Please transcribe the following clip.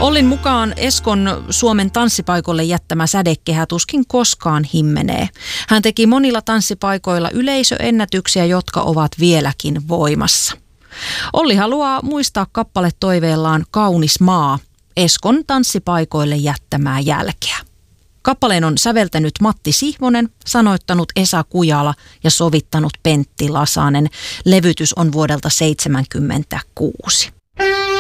Ollin mukaan Eskon Suomen tanssipaikoille jättämä sädekehä tuskin koskaan himmenee. Hän teki monilla tanssipaikoilla yleisöennätyksiä, jotka ovat vieläkin voimassa. Olli haluaa muistaa kappaletoiveellaan Kaunis maa, Eskon tanssipaikoille jättämää jälkeä. Kappaleen on säveltänyt Matti Sihvonen, sanoittanut Esa Kujala ja sovittanut Pentti Lasanen. Levytys on vuodelta 1976.